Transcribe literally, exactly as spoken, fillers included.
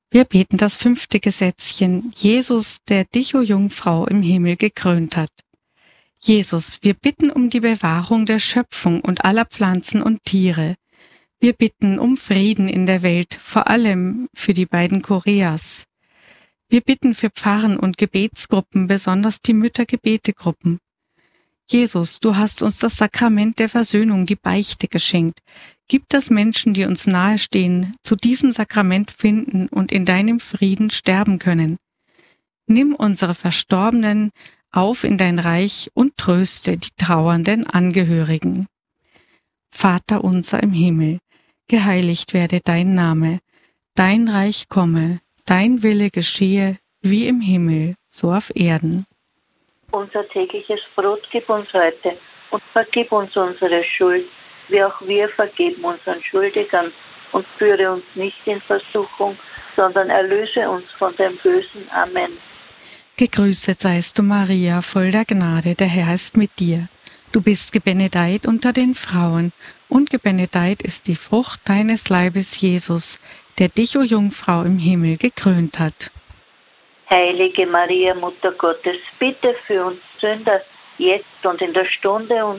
Wir beten das fünfte Gesetzchen, Jesus, der dich, o Jungfrau, im Himmel gekrönt hat. Jesus, wir bitten um die Bewahrung der Schöpfung und aller Pflanzen und Tiere. Wir bitten um Frieden in der Welt, vor allem für die beiden Koreas. Wir bitten für Pfarren und Gebetsgruppen, besonders die Müttergebetegruppen. Jesus, du hast uns das Sakrament der Versöhnung, die Beichte, geschenkt. Gib, dass Menschen, die uns nahestehen, zu diesem Sakrament finden und in deinem Frieden sterben können. Nimm unsere Verstorbenen auf in dein Reich und tröste die trauernden Angehörigen. Vater unser im Himmel, geheiligt werde dein Name, dein Reich komme, dein Wille geschehe, wie im Himmel, so auf Erden. Unser tägliches Brot gib uns heute und vergib uns unsere Schuld, wie auch wir vergeben unseren Schuldigern. Und führe uns nicht in Versuchung, sondern erlöse uns von dem Bösen. Amen. Gegrüßet seist du, Maria, voll der Gnade, der Herr ist mit dir. Du bist gebenedeit unter den Frauen, und gebenedeit ist die Frucht deines Leibes, Jesus, der dich, o Jungfrau, im Himmel gekrönt hat. Heilige Maria, Mutter Gottes, bitte für uns Sünder, jetzt und in der Stunde